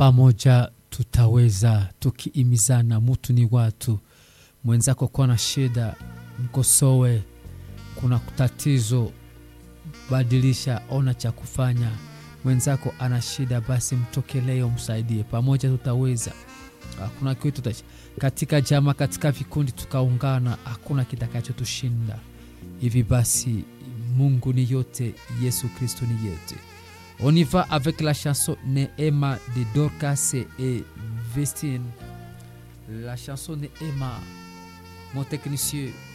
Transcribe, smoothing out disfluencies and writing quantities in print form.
pamoja tutaweza, tukiimizana. Mtu ni watu, mwenzako kwa na shida mkosoe, kuna tatizo badilisha, ona cha kufanya. Mwenzako ana shida, basi mtokelee umsaidie. Pamoja tutaweza. Hakuna kitu katika jamaa, katika vikundi tukaungana, hakuna kitakachotushinda. Hivi basi Mungu ni yote, Yesu Kristo ni yote. On y va avec la chanson Neema de Dorcas et Vestine. La chanson Neema, mon technicien